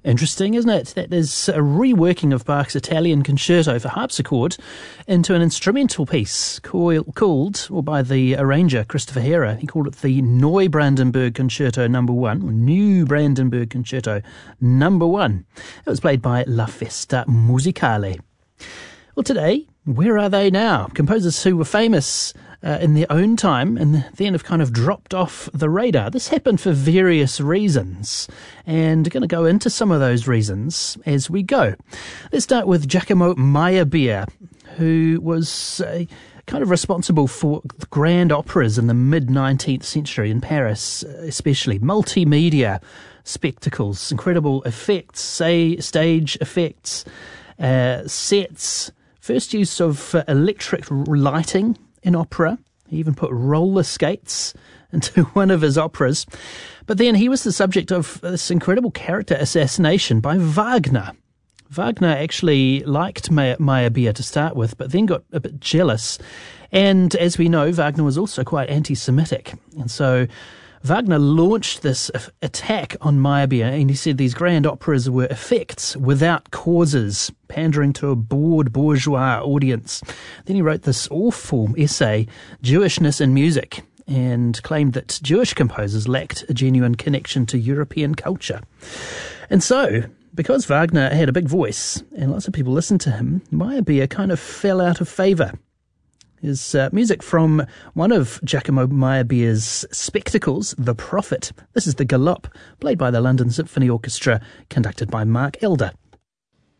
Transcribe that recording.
Interesting, isn't it? That there's a reworking of Bach's Italian concerto for harpsichord into an instrumental piece called, or by the arranger Christopher Hera, he called it the Neubrandenburg Concerto No. 1, or New Brandenburg Concerto No. 1. It was played by La Festa Musicale. Well, today, where are they now? Composers who were famous in their own time and then have kind of dropped off the radar. This happened for various reasons, and we're going to go into some of those reasons as we go. Let's start with Giacomo Meyerbeer, who was kind of responsible for the grand operas in the mid-19th century in Paris, especially multimedia spectacles, incredible effects, stage effects, sets, first use of electric lighting in opera. He even put roller skates into one of his operas. But then he was the subject of this incredible character assassination by Wagner. Wagner actually liked Meyerbeer to start with, but then got a bit jealous. And as we know, Wagner was also quite anti-Semitic. And so Wagner launched this attack on Meyerbeer, and he said these grand operas were effects without causes, pandering to a bored bourgeois audience. Then he wrote this awful essay, Jewishness in Music, and claimed that Jewish composers lacked a genuine connection to European culture. And so, because Wagner had a big voice and lots of people listened to him, Meyerbeer kind of fell out of favour. His music from one of Giacomo Meyerbeer's spectacles, The Prophet. This is the Galop, played by the London Symphony Orchestra, conducted by Mark Elder.